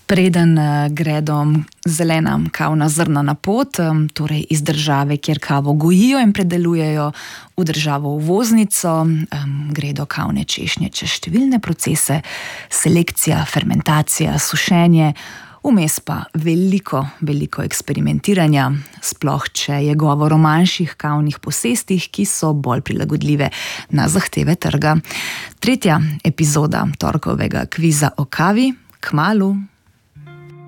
Preden gredo zelena kavna zrna na pot, torej iz države, kjer kavo gojijo in predelujejo, v državo uvoznico, gredo kavne češnje čez številne procese, selekcija, fermentacija, sušenje, vmes pa veliko eksperimentiranja, sploh če je govor o manjših kavnih posestih, ki so bolj prilagodljive na zahteve trga. 3. epizoda torkovega kviza o kavi, kmalu.